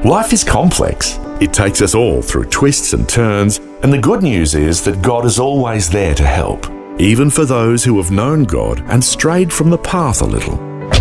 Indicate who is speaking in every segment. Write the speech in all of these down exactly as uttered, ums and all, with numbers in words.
Speaker 1: Life is complex. It takes us all through twists and turns, and the good news is that God is always there to help, even for those who have known God and strayed from the path a little.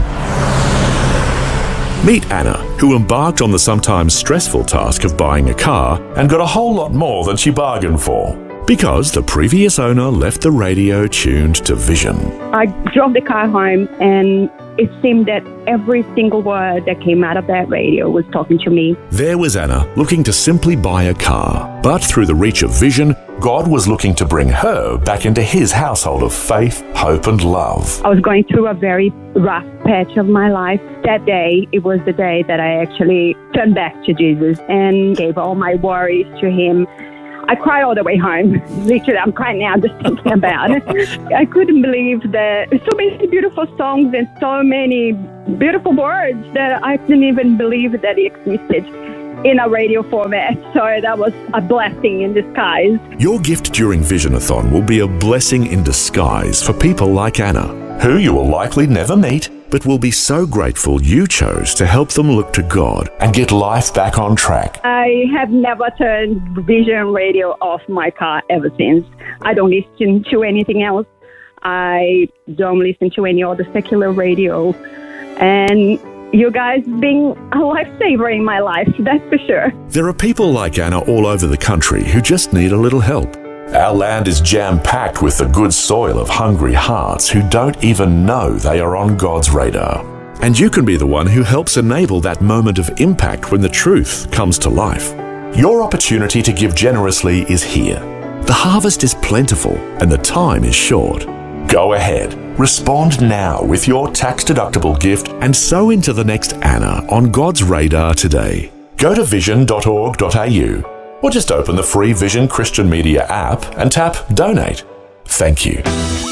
Speaker 1: Meet Anna, who embarked on the sometimes stressful task of buying a car and got a whole lot more than she bargained for, because the previous owner left the radio tuned to Vision.
Speaker 2: I drove the car home, and it seemed that every single word that came out of that radio was talking to me.
Speaker 1: There was Anna, looking to simply buy a car. But through the reach of Vision, God was looking to bring her back into his household of faith, hope and love.
Speaker 2: I was going through a very rough patch of my life. That day, it was the day that I actually turned back to Jesus and gave all my worries to him. I cried all the way home. Literally, I'm crying now just thinking about it. I couldn't believe that so many beautiful songs and so many beautiful words that I didn't even believe that it existed in a radio format. So that was a blessing in disguise.
Speaker 1: Your gift during Visionathon will be a blessing in disguise for people like Anna, who you will likely never meet, but will be so grateful you chose to help them look to God and get life back on track.
Speaker 2: I have never turned Vision radio off my car ever since. I don't listen to anything else. I don't listen to any other secular radio. And you guys being a lifesaver in my life, that's for sure.
Speaker 1: There are people like Anna all over the country who just need a little help. Our land is jam-packed with the good soil of hungry hearts who don't even know they are on God's radar. And you can be the one who helps enable that moment of impact when the truth comes to life. Your opportunity to give generously is here. The harvest is plentiful and the time is short. Go ahead, respond now with your tax-deductible gift and sow into the next Anna on God's radar today. Go to vision dot org dot a u or just open the free Vision Christian Media app and tap Donate. Thank you.